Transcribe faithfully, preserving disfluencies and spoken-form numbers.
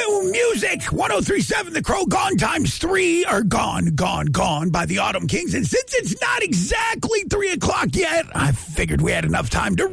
new music. one oh three point seven The Crow, Gone Times Three, or Gone, Gone, Gone by the Autumn Kings. And since it's not exactly three o'clock yet, I figured we had enough time to